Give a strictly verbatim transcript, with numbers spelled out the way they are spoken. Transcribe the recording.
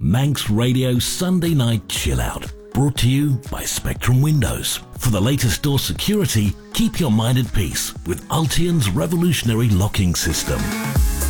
Manx Radio Sunday Night Chill Out. Brought to you by Spectrum Windows. For the latest door security, keep your mind at peace with Ultion's revolutionary locking system.